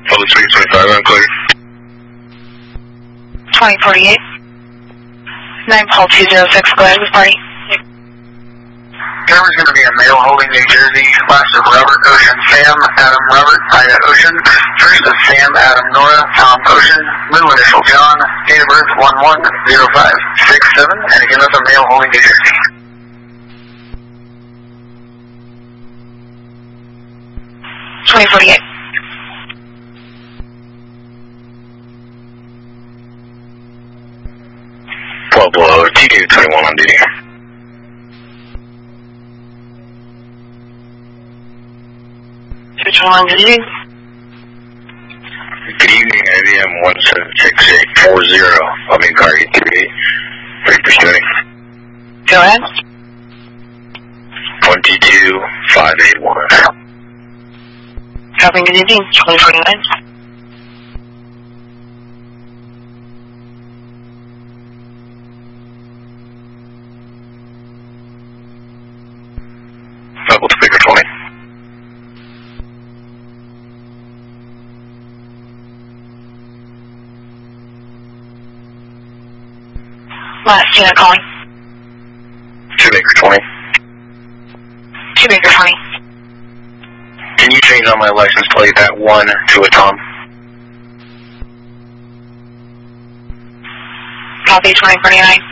Public speaker 25, unclear. 2048. 9 Paul 206, go ahead with party. Camera's going to be a male holding New Jersey, last of Robert Ocean Sam, Adam Robert, Ida Ocean, first of Sam, Adam Nora, Tom Ocean, middle initial John, date of birth 110567, and again that's a male holding New Jersey. $2048. Pueblo, TK21 on duty. Good evening. Good evening, IBM 176840. I'm in car 838. Ready for pursuing. Go ahead. 22581. Copy, good evening. 2049. Public speaker 20. Last unit calling. 2 Baker 20. 2 Baker 20. Can you change on my license plate that 1 to a Tom? Copy, 2049.